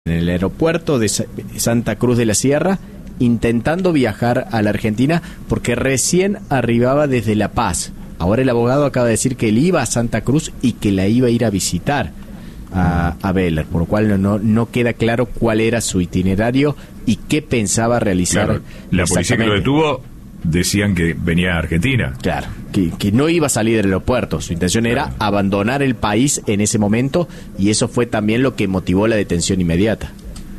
en el aeropuerto de Santa Cruz de la Sierra, intentando viajar a la Argentina porque recién arribaba desde La Paz. Ahora el abogado acaba de decir que él iba a Santa Cruz y que la iba a ir a visitar a Beller, por lo cual no queda claro cuál era su itinerario y qué pensaba realizar. Claro, la policía que lo detuvo decían que venía a Argentina. Claro, que no iba a salir del aeropuerto. Su intención era abandonar el país en ese momento, y eso fue también lo que motivó la detención inmediata.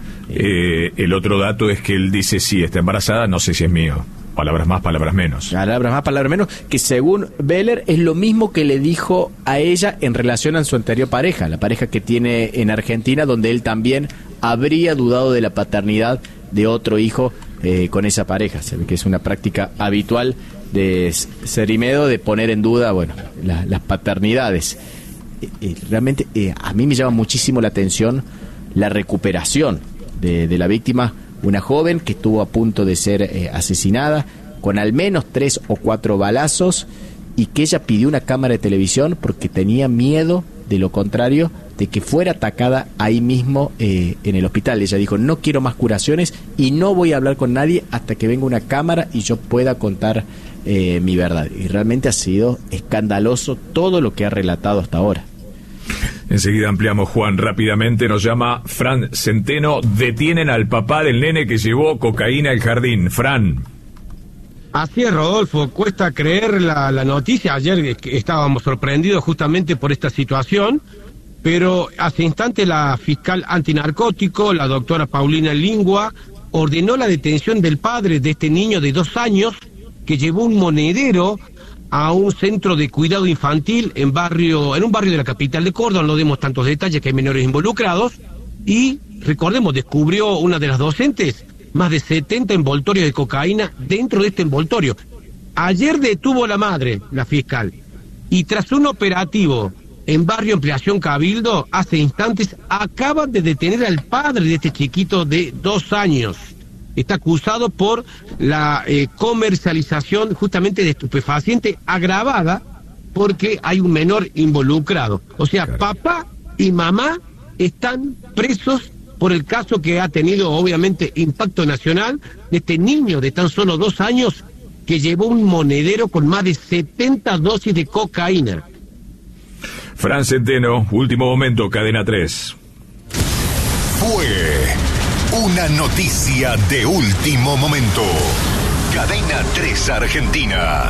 El otro dato es que él dice, sí, está embarazada, no sé si es mío. Palabras más, palabras menos. Palabras más, palabras menos, que según Beller es lo mismo que le dijo a ella en relación a su anterior pareja, la pareja que tiene en Argentina, donde él también habría dudado de la paternidad de otro hijo con esa pareja. Se ve que es una práctica habitual de Cerimedo de poner en duda, bueno, las paternidades. Realmente a mí me llama muchísimo la atención la recuperación de la víctima, una joven que estuvo a punto de ser asesinada con al menos 3 o 4 balazos, y que ella pidió una cámara de televisión porque tenía miedo, de lo contrario, de que fuera atacada ahí mismo en el hospital. Ella dijo, no quiero más curaciones y no voy a hablar con nadie hasta que venga una cámara y yo pueda contar mi verdad. Y realmente ha sido escandaloso todo lo que ha relatado hasta ahora. Enseguida ampliamos, Juan, rápidamente. Nos llama Fran Centeno. Detienen al papá del nene que llevó cocaína al jardín. Fran. Así es, Rodolfo, cuesta creer la noticia. Ayer estábamos sorprendidos justamente por esta situación, pero hace instante la fiscal antinarcótico, la doctora Paulina Lingua, ordenó la detención del padre de este niño de 2 años que llevó un monedero a un centro de cuidado infantil en un barrio de la capital de Córdoba. No demos tantos detalles, que hay menores involucrados, y recordemos, descubrió una de las docentes más de 70 envoltorios de cocaína dentro de este envoltorio. Ayer detuvo a la madre, la fiscal, y tras un operativo en barrio Ampliación Cabildo, hace instantes, acaban de detener al padre de este chiquito de 2 años. Está acusado por la comercialización justamente de estupefaciente agravada porque hay un menor involucrado. O sea, claro, papá y mamá están presos por el caso que ha tenido obviamente impacto nacional de este niño de tan solo 2 años que llevó un monedero con más de 70 dosis de cocaína. Fran Centeno, último momento, Cadena 3. Fue una noticia de último momento. Cadena 3 Argentina.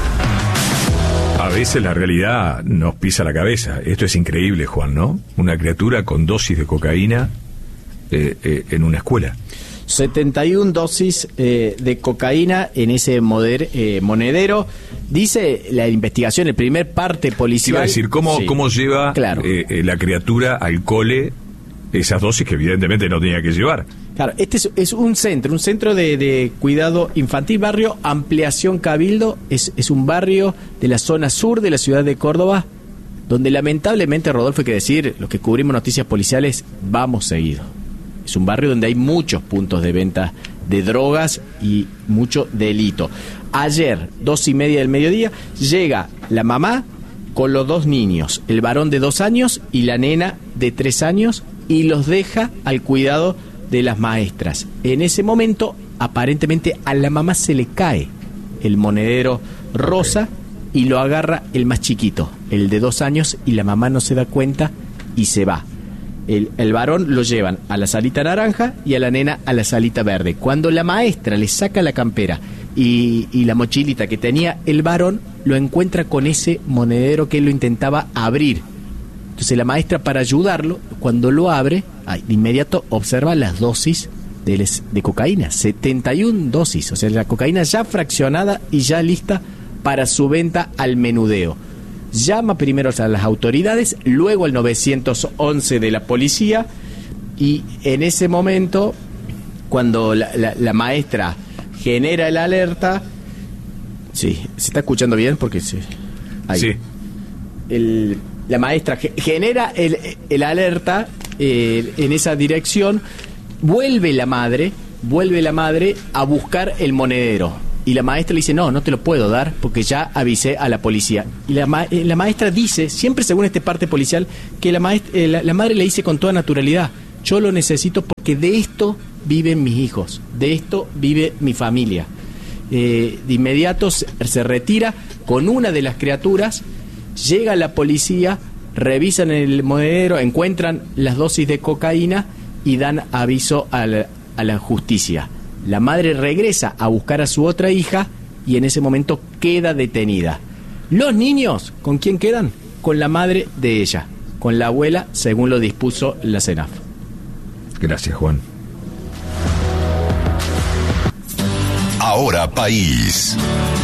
A veces la realidad nos pisa la cabeza. Esto es increíble, Juan, ¿no? Una criatura con dosis de cocaína en una escuela. 71 dosis de cocaína en ese monedero. Dice la investigación, el primer parte policial. Iba a decir, ¿cómo lleva la criatura al cole esas dosis que evidentemente no tenía que llevar? Claro, este es un centro de cuidado infantil, barrio Ampliación Cabildo. Es un barrio de la zona sur de la ciudad de Córdoba, donde lamentablemente, Rodolfo, hay que decir, los que cubrimos noticias policiales, vamos seguido. Es un barrio donde hay muchos puntos de venta de drogas y mucho delito. Ayer, 2:30 del mediodía, llega la mamá con los 2 niños, el varón de 2 años y la nena de 3 años, y los deja al cuidado de las maestras. En ese momento, aparentemente, a la mamá se le cae el monedero rosa y lo agarra el más chiquito, el de 2 años, y la mamá no se da cuenta y se va. El varón lo llevan a la salita naranja y a la nena a la salita verde. Cuando la maestra le saca la campera y la mochilita que tenía el varón, lo encuentra con ese monedero que él lo intentaba abrir. Entonces la maestra, para ayudarlo, cuando lo abre, de inmediato observa las dosis de cocaína, 71 dosis, o sea, la cocaína ya fraccionada y ya lista para su venta al menudeo. Llama primero a las autoridades, luego al 911 de la policía, y en ese momento, cuando la maestra genera la alerta, sí, ¿se está escuchando bien? Porque sí. La maestra genera el alerta en esa dirección, vuelve la madre a buscar el monedero. Y la maestra le dice, no te lo puedo dar porque ya avisé a la policía. Y la maestra dice, siempre según este parte policial, que la madre le dice con toda naturalidad, yo lo necesito porque de esto viven mis hijos, de esto vive mi familia. De inmediato se retira con una de las criaturas, llega la policía, revisan el monedero, encuentran las dosis de cocaína y dan aviso a la justicia. La madre regresa a buscar a su otra hija y en ese momento queda detenida. Los niños, ¿con quién quedan? Con la madre de ella, con la abuela, según lo dispuso la CENAF. Gracias, Juan. Ahora País.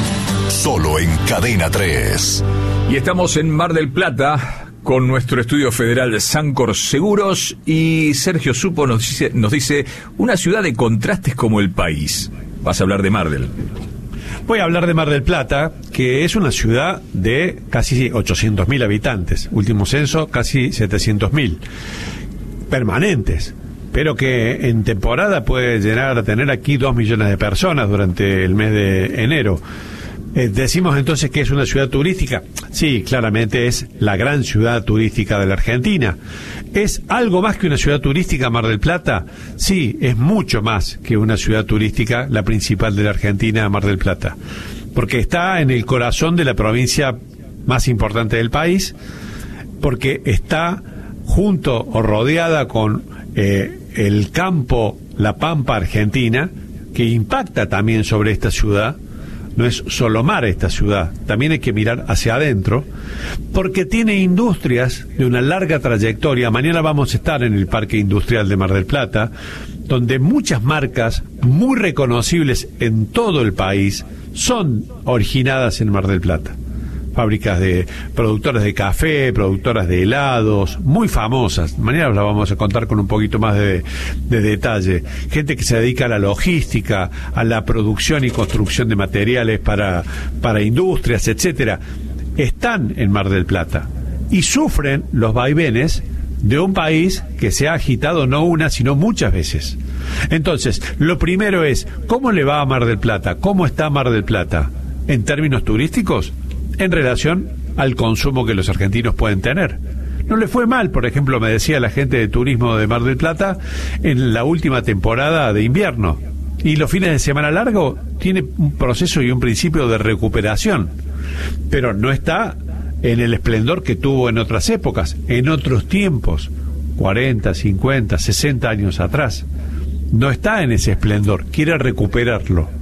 Solo en Cadena 3. Y estamos en Mar del Plata con nuestro estudio federal de Sancor Seguros y Sergio Supo nos dice una ciudad de contrastes como el país. Vas a hablar de Mar del. Voy a hablar de Mar del Plata, que es una ciudad de casi 800.000 habitantes. Último censo, casi 700.000 permanentes, pero que en temporada puede llegar a tener aquí 2 millones de personas durante el mes de enero. Decimos entonces que es una ciudad turística. Sí, claramente es la gran ciudad turística de la Argentina. ¿Es algo más que una ciudad turística Mar del Plata? Sí, es mucho más que una ciudad turística, la principal de la Argentina, Mar del Plata. Porque está en el corazón de la provincia más importante del país, porque está junto o rodeada con el campo, la pampa argentina, que impacta también sobre esta ciudad. No es solo mar esta ciudad, también hay que mirar hacia adentro, porque tiene industrias de una larga trayectoria. Mañana vamos a estar en el Parque Industrial de Mar del Plata, donde muchas marcas muy reconocibles en todo el país son originadas en Mar del Plata. Fábricas de productoras de café, productoras de helados, muy famosas. Mañana las vamos a contar con un poquito más de detalle. Gente que se dedica a la logística, a la producción y construcción de materiales para industrias, etcétera. Están en Mar del Plata y sufren los vaivenes de un país que se ha agitado no una, sino muchas veces. Entonces, lo primero es, ¿cómo le va a Mar del Plata? ¿Cómo está Mar del Plata? En términos turísticos, en relación al consumo que los argentinos pueden tener. No le fue mal, por ejemplo, me decía la gente de turismo de Mar del Plata, en la última temporada de invierno. Y los fines de semana largo tiene un proceso y un principio de recuperación. Pero no está en el esplendor que tuvo en otras épocas, en otros tiempos, 40, 50, 60 años atrás. No está en ese esplendor, quiere recuperarlo.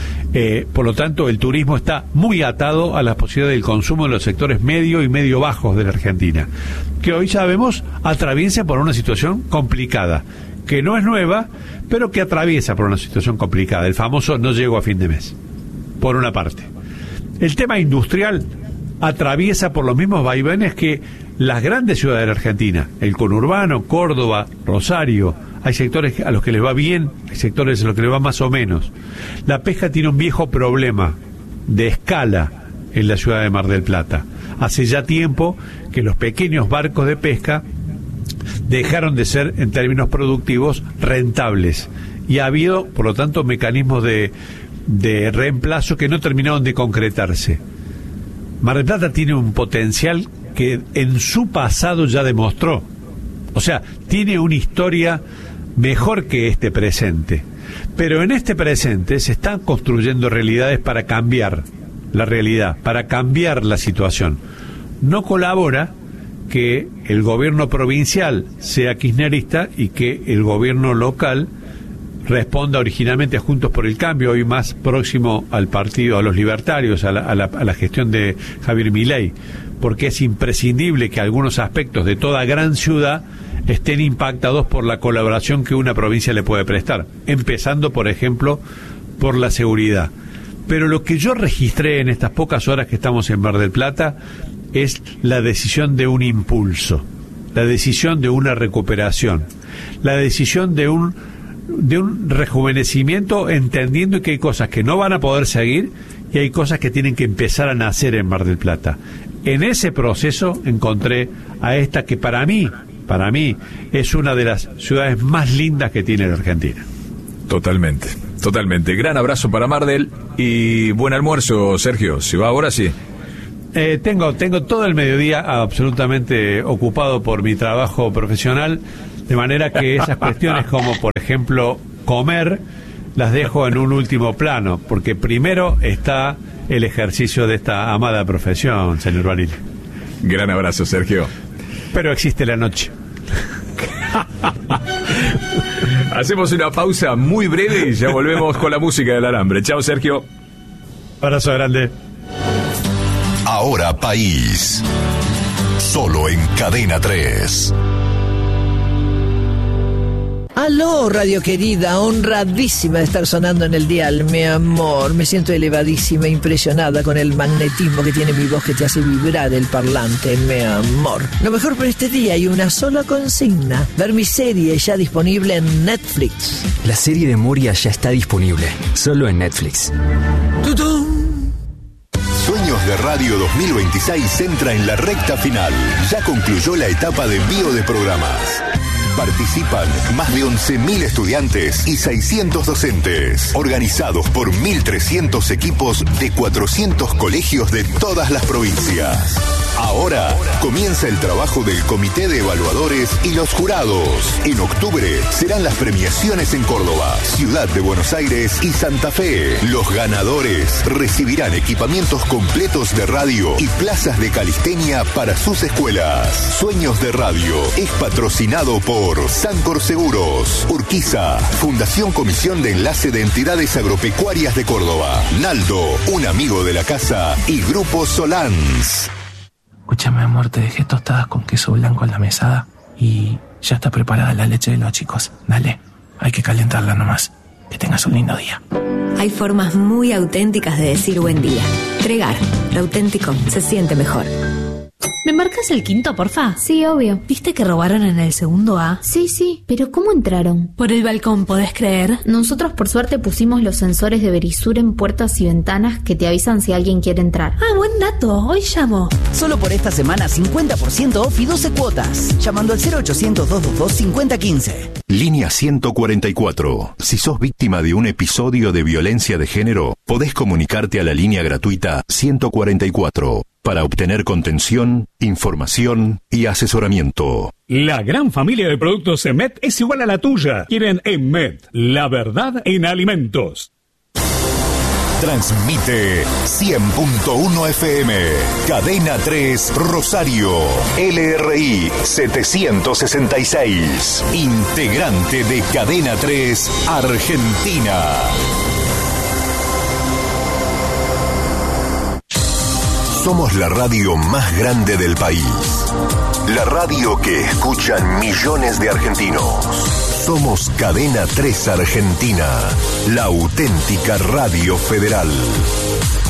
Por lo tanto, el turismo está muy atado a la posibilidad del consumo en los sectores medio y medio bajos de la Argentina, que hoy sabemos atraviesa por una situación complicada, que no es nueva, pero que atraviesa por una situación complicada. El famoso no llego a fin de mes, por una parte. El tema industrial atraviesa por los mismos vaivenes que las grandes ciudades de la Argentina, el conurbano, Córdoba, Rosario. Hay sectores a los que les va bien, hay sectores a los que les va más o menos. La pesca tiene un viejo problema de escala en la ciudad de Mar del Plata. Hace ya tiempo que los pequeños barcos de pesca dejaron de ser, en términos productivos, rentables. Y ha habido, por lo tanto, mecanismos de reemplazo que no terminaron de concretarse. Mar del Plata tiene un potencial que en su pasado ya demostró. O sea, tiene una historia mejor que este presente. Pero en este presente se están construyendo realidades para cambiar la realidad, para cambiar la situación. No colabora que el gobierno provincial sea kirchnerista y que el gobierno local responda originalmente a Juntos por el Cambio, hoy más próximo al partido, a los libertarios, a la gestión de Javier Milei, porque es imprescindible que algunos aspectos de toda gran ciudad estén impactados por la colaboración que una provincia le puede prestar, empezando, por ejemplo, por la seguridad. Pero lo que yo registré en estas pocas horas que estamos en Mar del Plata es la decisión de un impulso, la decisión de una recuperación, la decisión de un rejuvenecimiento, entendiendo que hay cosas que no van a poder seguir y hay cosas que tienen que empezar a nacer en Mar del Plata. En ese proceso encontré a esta que para mí es una de las ciudades más lindas que tiene la Argentina. Totalmente. Gran abrazo para Mar del y buen almuerzo, Sergio. ¿Se va ahora? Sí. Tengo todo el mediodía absolutamente ocupado por mi trabajo profesional. De manera que esas cuestiones como, por ejemplo, comer, las dejo en un último plano, porque primero está el ejercicio de esta amada profesión, señor Vanil. Gran abrazo, Sergio. Pero existe la noche. Hacemos una pausa muy breve y ya volvemos con la música del alambre. Chao, Sergio. Abrazo grande. Ahora País. Solo en Cadena 3. Aló, radio querida, honradísima de estar sonando en el dial, mi amor. Me siento elevadísima, impresionada con el magnetismo que tiene mi voz que te hace vibrar el parlante, mi amor. Lo mejor por este día hay una sola consigna: ver mi serie ya disponible en Netflix. La serie de Moria ya está disponible, solo en Netflix. ¡Tutum! Sueños de Radio 2026 entra en la recta final. Ya concluyó la etapa de envío de programas. Participan más de 11.000 estudiantes y 600 docentes, organizados por 1.300 equipos de 400 colegios de todas las provincias. Ahora comienza el trabajo del Comité de Evaluadores y los jurados. En octubre serán las premiaciones en Córdoba, Ciudad de Buenos Aires y Santa Fe. Los ganadores recibirán equipamientos completos de radio y plazas de calistenia para sus escuelas. Sueños de Radio es patrocinado por Sancor Seguros, Urquiza, Fundación Comisión de Enlace de Entidades Agropecuarias de Córdoba, Naldo, un amigo de la casa, y Grupo Solans. Escúchame, amor, te dejé tostadas con queso blanco en la mesada y ya está preparada la leche de los chicos. Dale, hay que calentarla nomás. Que tengas un lindo día. Hay formas muy auténticas de decir buen día. Tregar, lo auténtico se siente mejor. ¿Me marcas el quinto, porfa? Sí, obvio. ¿Viste que robaron en el segundo A? Sí, pero ¿cómo entraron? Por el balcón, ¿podés creer? Nosotros por suerte pusimos los sensores de Verisur en puertas y ventanas que te avisan si alguien quiere entrar. Ah, buen dato, hoy llamo. Solo por esta semana 50% off y 12 cuotas. Llamando al 0800-222-5015. Línea 144. Si sos víctima de un episodio de violencia de género, podés comunicarte a la línea gratuita 144 para obtener contención, información y asesoramiento. La gran familia de productos EMET es igual a la tuya. Quieren EMET, la verdad en alimentos. Transmite 100.1 FM, Cadena 3 Rosario, LRI 766, integrante de Cadena 3 Argentina. Somos la radio más grande del país. La radio que escuchan millones de argentinos. Somos Cadena 3 Argentina, la auténtica radio federal.